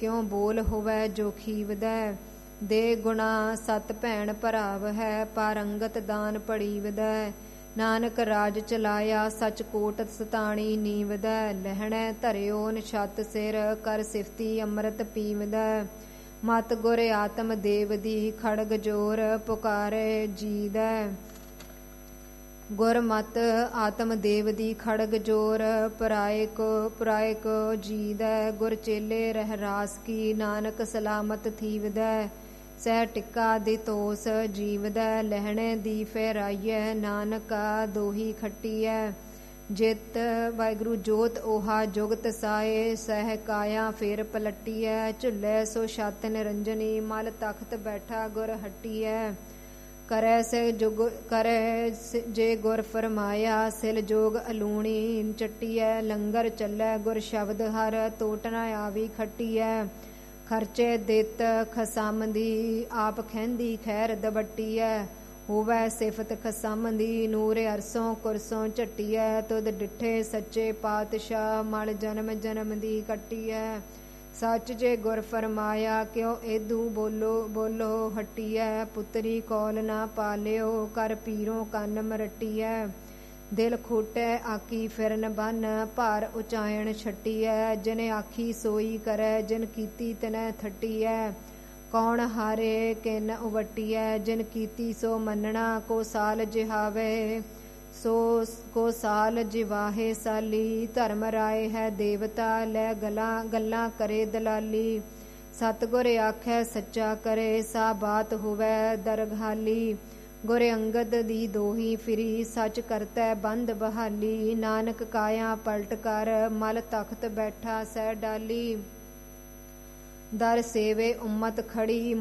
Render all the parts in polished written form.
ਕਿਉ ਬੋਲ ਹੋਵੈ ਜੋ ਖੀਵਦੈ। ਦੇ ਗੁਣਾ ਸਤ ਭੈਣ ਭਰਾਵ ਹੈ, ਪਾਰੰਗਤ ਦਾਨ ਪੜੀਵਦੈ। ਨਾਨਕ ਰਾਜ ਚਲਾਇਆ ਸਚ ਕੋਟ ਸਤਾਣੀ ਨੀਵਦੈ। ਲਹਿਣੈ ਧਰਿਓ ਨਿਛਤ ਸਿਰ, ਕਰ ਸਿਫਤੀ ਅੰਮ੍ਰਿਤ ਪੀਵਦੈ। ਮਤ ਗੁਰ ਆਤਮ ਦੇਵ ਦੀ, ਖੜਗ ਜੋਰ ਪੁਕਾਰੇ ਜੀਦੈ। ਗੁਰ ਮਤ ਆਤਮ ਦੇਵ ਦੀ, ਖੜਗ ਜੋਰ ਪੁਰਾਇ ਕੋ ਜੀਦੈ। ਗੁਰ ਚੇਲੇ ਰਹਿ ਰਾਸ ਕੀ, ਨਾਨਕ ਸਲਾਮਤ ਥੀਵਦੈ। ਸਹਿ ਟਿੱਕਾ ਦੀ ਤੋਸ ਜੀਵਦੈ। ਲਹਿਣੇ ਦੀ ਫਹਿਰਾਈਐ, ਨਾਨਕਾ ਦੋਹੀ ਖੱਟੀਐ। ਜਿਤ ਵਾਹਿਗੁਰੂ ਜੋਤ ਓਹਾ ਜੁਗਤ ਸਾਏ, ਸਹਿ ਕਾਇਆ ਫੇਰ ਪਲਟੀਐ। ਝੁੱਲੇ ਸੋ ਛਤ ਨਿਰੰਜਨੀ, ਮਲ ਤਖਤ ਬੈਠਾ ਗੁਰ ਹਟੀਐ। ਕਰੈ ਜੇ ਗੁਰ ਫਰਮਾਇਆ, ਸਿਲ ਜੋਗ ਅਲੂਣੀ ਚੱਟੀਐ। ਲੰਗਰ ਚੱਲੈ ਗੁਰ ਸ਼ਬਦ ਹਰ, ਤੋਟ ਨ ਆਵੀ ਖੱਟੀਐ। ਖਰਚੇ ਦਿੱਤ ਖਸਮ ਦੀ, ਆਪ ਖਹਿੰਦੀ ਖੈਰ ਦਬੱਟੀਐ। ਹੋਵੈ ਸਿਫਤ ਖਸਮ ਦੀ, ਨੂਰ ਅਰਸੋਂ ਕੁਰਸੋਂ ਝੱਟੀਐ। ਤੁਧ ਡਿਠੇ ਸੱਚੇ ਪਾਤਸ਼ਾਹ, ਮਲ ਜਨਮ ਜਨਮ ਦੀ ਕੱਟੀਐ। ਸੱਚ ਜੇ ਗੁਰ ਫਰਮਾਇਆ, ਕਿਉ ਏਦੂ ਬੋਲੋ ਹਟੀਐ। ਪੁੱਤਰੀ ਕੌਲ ਨਾ ਪਾਲਿਓ, ਕਰ ਪੀਰੋਂ ਕੰਨ ਮਰਟੀਐ। ਦਿਲ ਖੋਟੈ ਆਕੀ ਫਿਰਨ ਬੰਨ, ਭਾਰ ਉਚਾਇਣ ਛੱਟੀਐ। ਜਿਨ ਆਖੀ ਸੋਈ ਕਰੈ, ਜਿਨ ਕੀਤੀ ਤਿਨੈ ਥੱਟੀਐ। ਕੌਣ ਹਾਰੇ ਕਿਨ ਉਵਟੀਐ, ਜਿਨ ਕੀਤੀ ਸੋ ਮੰਨਣਾ। ਕੋ ਸਾਲ ਜਿਹਾਵੇ ਕੋ ਸਾਲ ਜਿਵਾਹੇ ਸਾਲੀ। ਧਰਮ ਰਾਏ ਹੈ ਦੇਵਤਾ, ਲੈ ਗੱਲਾਂ ਕਰੇ ਦਲਾਲੀ। ਸਤਿਗੁਰ ਆਖੈ ਸੱਚਾ ਕਰੇ, ਸਾ ਬਾਤ ਹੋਵੈ ਦਰਗਹਾਲੀ। ਗੁਰ ਅੰਗਦ ਦੀ ਦੋਹੀ ਫਿਰੀ, ਸੱਚ ਕਰਤੈ ਬੰਦ ਬਹਾਲੀ। ਨਾਨਕ ਕਾਇਆ ਪਲਟ ਕਰ, ਮਲ ਤਖਤ ਬੈਠਾ ਸਹਿ ਡਾਲੀ। ਦਰ ਸੇਵੇ ਉਮਤ ਖੜੀ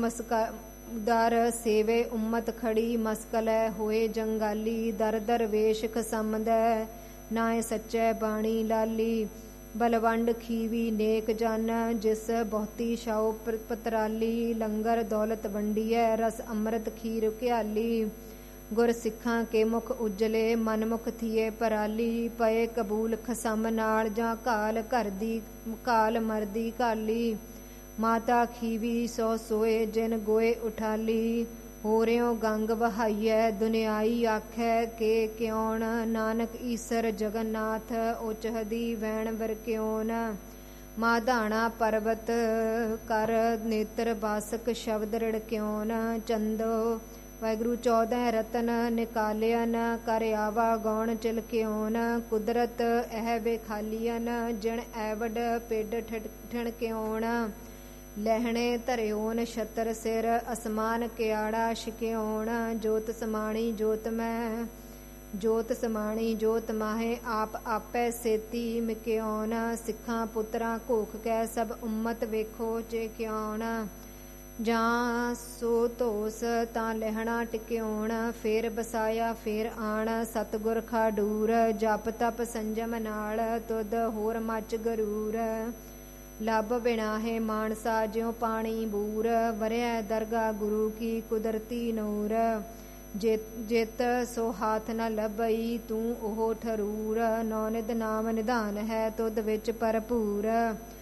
ਮਸਕਲੈ ਹੋਏ ਜੰਗਾਲੀ। ਦਰ ਦਰਵੇਸ਼ ਖਸਮਦੈ, ਨਾਏ ਸੱਚੈ ਬਾਣੀ ਲਾਲੀ। ਬਲਵੰਡ ਖੀਵੀ ਨੇਕ ਜਨ, ਜਿਸ ਬਹੁਤੀ ਛਾਉ ਪਤਰਾਲੀ। ਲੰਗਰ ਦੌਲਤ ਵੰਡੀਐ, ਰਸ ਅੰਮ੍ਰਿਤ ਖੀਰ ਘਿਆਲੀ। ਗੁਰ ਸਿੱਖਾਂ ਕੇ ਮੁਖ ਉਜਲੇ, ਮਨ ਮੁਖ ਥੀਏ ਪਰਾਲੀ। ਪਏ ਕਬੂਲ ਖਸਮ ਨਾਲ, ਜਾਂ ਕਾਲ ਮਰਦੀ ਕਾਲੀ। ਮਾਤਾ ਖੀਵੀ ਸੋ ਸੋਏ, ਜਿਨ ਗੋਏ ਉਠਾਲੀ। ਹੋਰਿਓ ਗੰਗ ਵਹਾਈਐ, ਦੁਨਿਆਈ ਆਖੈ ਕੇ ਕਿਉਣ। ਨਾਨਕ ਈਸਰ ਜਗਨਨਾਥ, ਉਚਹਦੀ ਵੈਣ ਵਰ ਕਿਉਨ। ਮਾਧਾਣਾ ਪਰਬਤ ਕਰ ਨੇਤਰ, ਬਾਸਕ ਸ਼ਬਦ ਰਿੜ ਕਿਉਨ। ਚੰਦੋ ਵਾਹਿਗੁਰੂ 14 ਰਤਨ ਨਿਕਾਲਿਅਨ, ਕਰ ਆਵਾ ਗੌਣ ਚਿਲ ਕਿਉਨ। ਕੁਦਰਤ ਇਹ ਵੇਖਾਲੀਅਨ, ਜਿਣ ਐਵਡ ਪੇਡ ਠਿਣ ਕਿਉਨ। ਲਹਿਣੇ ਧਰਿਓਨ ਛਤਰ ਸਿਰ, ਅਸਮਾਨ ਕਿਆੜਾ ਛਿਕਿਉਣ। ਜੋਤ ਸਮਾਣੀ ਜੋਤ ਮਾਹੇ, ਆਪ ਆਪੈ ਸੇਤੀ ਮਿਕਿਉਣ। ਸਿੱਖਾਂ ਪੁੱਤਰਾਂ ਘੋਖ ਕੈ, ਸਭ ਉਮਤ ਵੇਖੋ ਚੇ ਕਿਉਣ। ਜਾਂ ਸੋ ਧੋਸ ਤਾਂ ਲਹਿਣਾ ਟਿਕਿਉਣ, ਫੇਰ ਬਸਾਇਆ ਫੇਰ ਆਣ। ਸਤਿਗੁਰ ਖਾਡੂਰ, ਜਪ ਤਪ ਸੰਜਮ ਨਾਲ, ਤੁਧ ਹੋਰ ਮੱਚ ਗਰੂਰ। ਲੱਭ ਬਿਨਾਹੇ ਮਾਨਸਾ, ਜਿਉ ਪਾਣੀ ਬੂਰ। ਵਰਿਆ ਦਰਗਾ ਗੁਰੂ ਕੀ, ਕੁਦਰਤੀ ਨੂਰ। ਜਿਤ ਸੋ ਹਾਥ ਨ ਲੱਭਈ, ਤੂੰ ਉਹ ਠਰੂਰ। ਨੌ ਨਿਧ ਨਾਮ ਨਿਧਾਨ ਹੈ, ਤੁਧ ਵਿੱਚ ਭਰਪੂਰ।